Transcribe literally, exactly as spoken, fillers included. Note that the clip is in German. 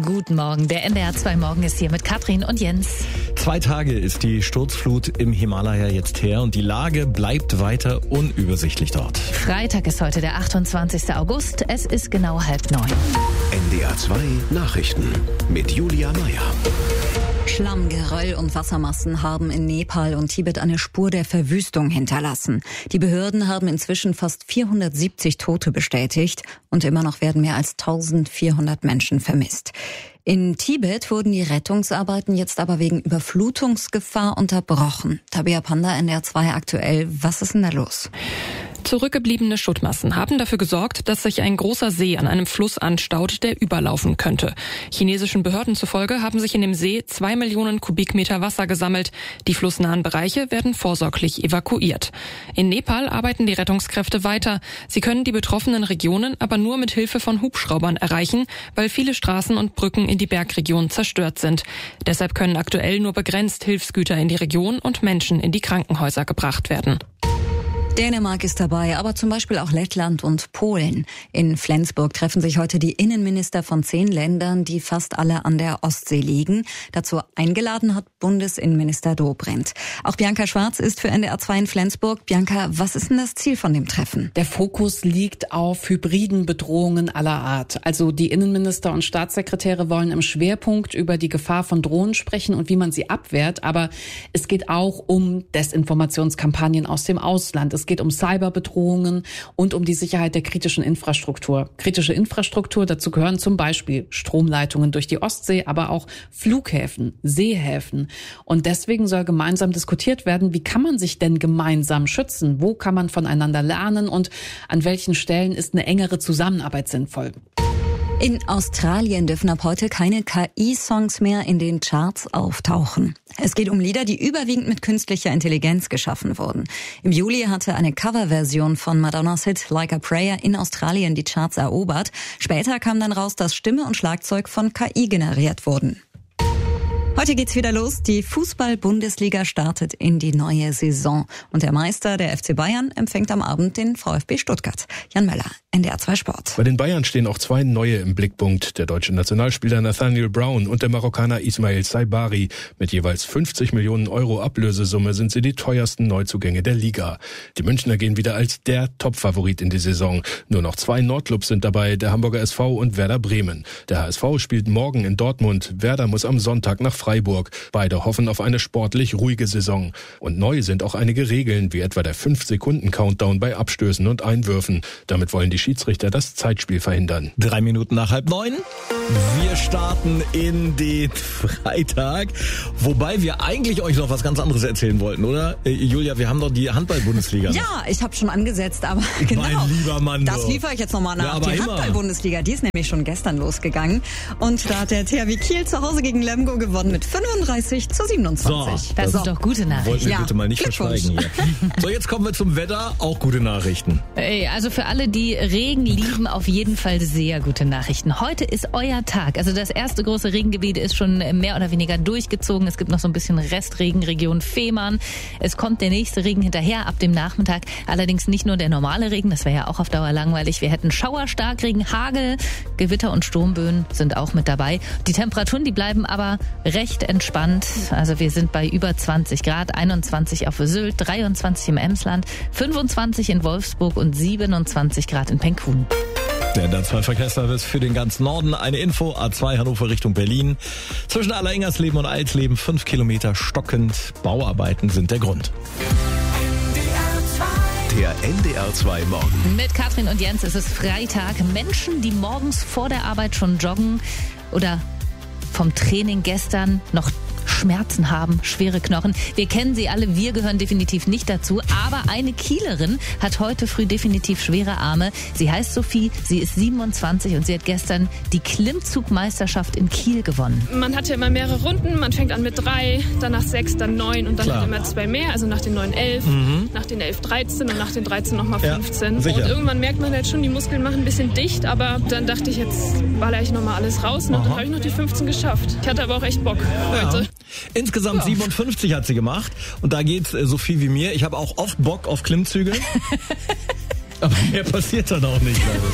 Guten Morgen, der N D R zwei Morgen ist hier mit Katrin und Jens. Zwei Tage ist die Sturzflut im Himalaya jetzt her und die Lage bleibt weiter unübersichtlich dort. Freitag ist heute der achtundzwanzigster August, es ist genau halb neun. N D R zwei Nachrichten mit Julia Meyer. Schlamm, Geröll und Wassermassen haben in Nepal und Tibet eine Spur der Verwüstung hinterlassen. Die Behörden haben inzwischen fast vierhundertsiebzig Tote bestätigt und immer noch werden mehr als eintausendvierhundert Menschen vermisst. In Tibet wurden die Rettungsarbeiten jetzt aber wegen Überflutungsgefahr unterbrochen. Tabea Panda, N D R zwei aktuell. Was ist denn da los? Zurückgebliebene Schuttmassen haben dafür gesorgt, dass sich ein großer See an einem Fluss anstaut, der überlaufen könnte. Chinesischen Behörden zufolge haben sich in dem See zwei Millionen Kubikmeter Wasser gesammelt. Die flussnahen Bereiche werden vorsorglich evakuiert. In Nepal arbeiten die Rettungskräfte weiter. Sie können die betroffenen Regionen aber nur mit Hilfe von Hubschraubern erreichen, weil viele Straßen und Brücken in die Bergregion zerstört sind. Deshalb können aktuell nur begrenzt Hilfsgüter in die Region und Menschen in die Krankenhäuser gebracht werden. Dänemark ist dabei, aber zum Beispiel auch Lettland und Polen. In Flensburg treffen sich heute die Innenminister von zehn Ländern, die fast alle an der Ostsee liegen. Dazu eingeladen hat Bundesinnenminister Dobrindt. Auch Bianca Schwarz ist für N D R zwei in Flensburg. Bianca, was ist denn das Ziel von dem Treffen? Der Fokus liegt auf hybriden Bedrohungen aller Art. Also die Innenminister und Staatssekretäre wollen im Schwerpunkt über die Gefahr von Drohnen sprechen und wie man sie abwehrt. Aber es geht auch um Desinformationskampagnen aus dem Ausland. Es geht um Cyberbedrohungen und um die Sicherheit der kritischen Infrastruktur. Kritische Infrastruktur, dazu gehören zum Beispiel Stromleitungen durch die Ostsee, aber auch Flughäfen, Seehäfen. Und deswegen soll gemeinsam diskutiert werden, wie kann man sich denn gemeinsam schützen? Wo kann man voneinander lernen und an welchen Stellen ist eine engere Zusammenarbeit sinnvoll? In Australien dürfen ab heute keine K I-Songs mehr in den Charts auftauchen. Es geht um Lieder, die überwiegend mit künstlicher Intelligenz geschaffen wurden. Im Juli hatte eine Coverversion von Madonnas Hit Like a Prayer in Australien die Charts erobert. Später kam dann raus, dass Stimme und Schlagzeug von K I generiert wurden. Heute geht's wieder los. Die Fußball-Bundesliga startet in die neue Saison. Und der Meister, der F C Bayern, empfängt am Abend den VfB Stuttgart. Jan Möller, N D R zwei Sport. Bei den Bayern stehen auch zwei neue im Blickpunkt. Der deutsche Nationalspieler Nathaniel Brown und der Marokkaner Ismail Saibari. Mit jeweils fünfzig Millionen Euro Ablösesumme sind sie die teuersten Neuzugänge der Liga. Die Münchner gehen wieder als der Top-Favorit in die Saison. Nur noch zwei Nordclubs sind dabei, der Hamburger S V und Werder Bremen. Der H S V spielt morgen in Dortmund. Werder muss am Sonntag nach Freiburg. Beide hoffen auf eine sportlich ruhige Saison. Und neu sind auch einige Regeln, wie etwa der fünf Sekunden Countdown bei Abstößen und Einwürfen. Damit wollen die Schiedsrichter das Zeitspiel verhindern. Drei Minuten nach halb neun. Wir starten in den Freitag. Wobei wir eigentlich euch noch was ganz anderes erzählen wollten, oder? Äh, Julia, wir haben doch die Handball-Bundesliga. Ja, ich habe schon angesetzt, aber genau. Mein lieber Mann. Das liefere ich jetzt nochmal nach. Ja, aber die immer. Handball-Bundesliga, die ist nämlich schon gestern losgegangen. Und da hat der T H W Kiel zu Hause gegen Lemgo gewonnen mit fünfunddreißig zu siebenundzwanzig. So, Das so. sind doch gute Nachrichten. Wollten wir Ja, bitte mal nicht Glückwunsch. verschweigen hier. So, jetzt kommen wir zum Wetter. Auch gute Nachrichten. Ey, also für alle, die Regen lieben, auf jeden Fall sehr gute Nachrichten. Heute ist euer Tag. Also das erste große Regengebiet ist schon mehr oder weniger durchgezogen. Es gibt noch so ein bisschen Restregen, Region Fehmarn. Es kommt der nächste Regen hinterher ab dem Nachmittag. Allerdings nicht nur der normale Regen, das wäre ja auch auf Dauer langweilig. Wir hätten Schauer, Starkregen, Hagel, Gewitter und Sturmböen sind auch mit dabei. Die Temperaturen, die bleiben aber recht entspannt. Also wir sind bei über zwanzig Grad, einundzwanzig auf Sylt, dreiundzwanzig im Emsland, fünfundzwanzig in Wolfsburg und siebenundzwanzig Grad in Penkhuhn. Der N D R zwei Verkehrsservice für den ganzen Norden. Eine Info, A zwei Hannover Richtung Berlin. Zwischen Allerengersleben und Alsleben fünf Kilometer stockend. Bauarbeiten sind der Grund. Der N D R zwei Morgen. Mit Katrin und Jens ist es Freitag. Menschen, die morgens vor der Arbeit schon joggen oder vom Training gestern noch Schmerzen haben, schwere Knochen. Wir kennen sie alle, wir gehören definitiv nicht dazu. Aber eine Kielerin hat heute früh definitiv schwere Arme. Sie heißt Sophie, sie ist siebenundzwanzig und sie hat gestern die Klimmzugmeisterschaft in Kiel gewonnen. Man hat ja immer mehrere Runden. Man fängt an mit drei, danach sechs, dann neun und dann Klar. hat immer zwei mehr. Also nach den neun elf, Mhm. nach den elf dreizehn und nach den dreizehn nochmal Ja, fünfzehn. sicher. Und irgendwann merkt man halt schon, die Muskeln machen ein bisschen dicht. Aber dann dachte ich, jetzt baller ich nochmal alles raus. Und dann habe ich noch die fünfzehn geschafft. Ich hatte aber auch echt Bock heute. Ja. Insgesamt siebenundfünfzig hat sie gemacht. Und da geht's äh, so viel wie mir. Ich habe auch oft Bock auf Klimmzüge. Aber mehr passiert dann auch nicht.